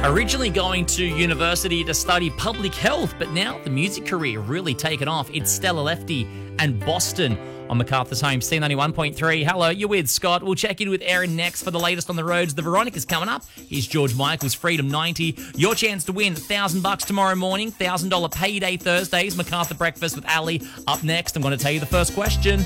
Originally going to university to study public health, but now the music career really taken off. It's Stella Lefty and Boston on MacArthur's Home, C91.3. Hello, you're with Scott. We'll check in with Erin next for the latest on the roads. The Veronica's coming up. Here's George Michael's Freedom 90. Your chance to win $1,000 tomorrow morning, $1,000 payday Thursdays, MacArthur Breakfast with Ali up next. I'm going to tell you the first question.